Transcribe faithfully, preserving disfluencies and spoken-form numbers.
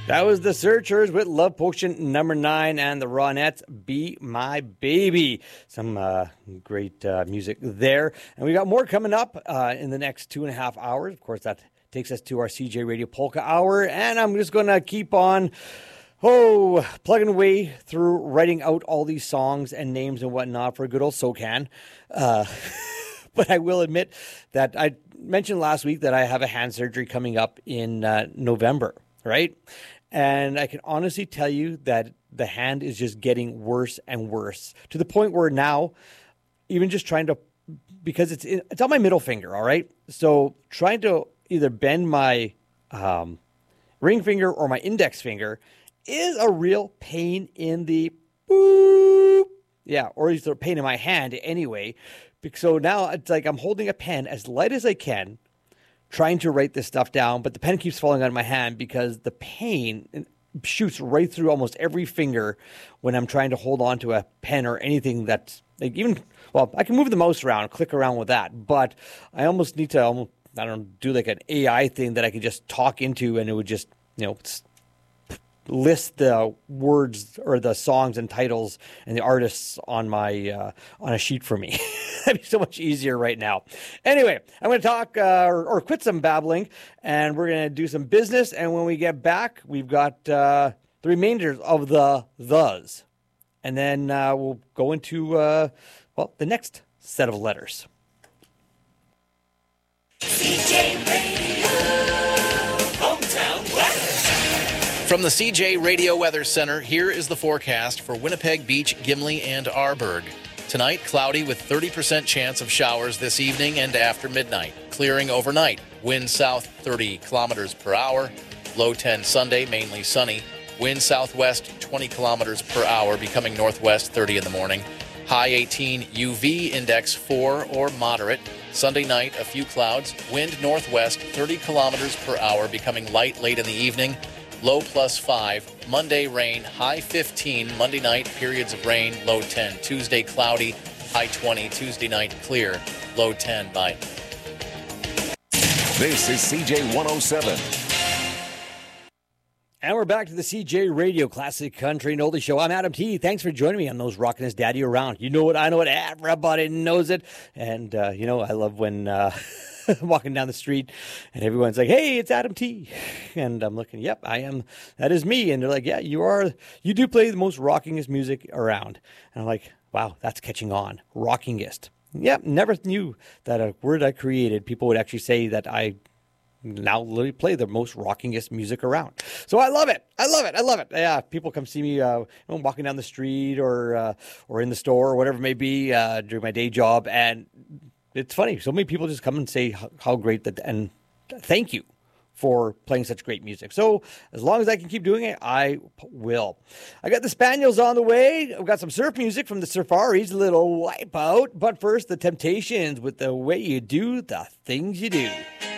That was the Searchers with Love Potion number nine and the Ronettes, Be My Baby. Some uh, great uh, music there. And we got more coming up uh, in the next two and a half hours. Of course, that takes us to our C J Radio Polka Hour. And I'm just going to keep on, oh, plugging away through writing out all these songs and names and whatnot for a good old SoCan. Uh, but I will admit that I mentioned last week that I have a hand surgery coming up in uh, November. Right? And I can honestly tell you that the hand is just getting worse and worse to the point where now, even just trying to, because it's in, it's on my middle finger, all right? So trying to either bend my um, ring finger or my index finger is a real pain in the boop. Yeah, or it's a pain in my hand anyway. So now it's like I'm holding a pen as light as I can, trying to write this stuff down, but the pen keeps falling out of my hand because the pain shoots right through almost every finger when I'm trying to hold on to a pen or anything that's like even, well, I can move the mouse around, click around with that, but I almost need to, almost, I don't know, do like an A I thing that I could just talk into and it would just, you know, list the words or the songs and titles and the artists on my uh, on a sheet for me. That'd be so much easier right now. Anyway, I'm going to talk uh, or, or quit some babbling, and we're going to do some business. And when we get back, we've got uh, the remainders of the thes, and then uh, we'll go into uh, well the next set of letters. C J Radio, hometown weather. From the C J Radio Weather Center, here is the forecast for Winnipeg Beach, Gimli, and Arborg. Tonight, cloudy with thirty percent chance of showers this evening and after midnight. Clearing overnight. Wind south thirty kilometers per hour. Low ten Sunday, mainly sunny. Wind southwest twenty kilometers per hour, becoming northwest thirty in the morning. High eighteen, U V index four or moderate. Sunday night, a few clouds. Wind northwest thirty kilometers per hour, becoming light late in the evening. Low plus five. Monday rain, high fifteen. Monday night, periods of rain, low ten. Tuesday cloudy, high twenty. Tuesday night clear, low ten. Bye. This is C J one oh seven. And we're back to the C J Radio Classic Country and Oldie Show. I'm Adam T. Thanks for joining me on those Rockin' His Daddy Around. You know it, I know it, everybody knows it. And, uh, you know, I love when uh, I'm walking down the street and everyone's like, hey, it's Adam T. And I'm looking, yep, I am, that is me. And they're like, yeah, you are, you do play the most rockingest music around. And I'm like, wow, that's catching on. Rockingest. Yep, never knew that a word I created, people would actually say that I now literally play the most rockingest music around. So I love it. I love it. I love it. Yeah, people come see me uh, you know, walking down the street or uh, or in the store or whatever it may be uh, during my day job. And it's funny. So many people just come and say how, how great that, and thank you for playing such great music. So as long as I can keep doing it, I will. I got the Spaniels on the way. I've got some surf music from the Safaris, a little Wipeout. But first, the Temptations with The Way You Do the Things You Do.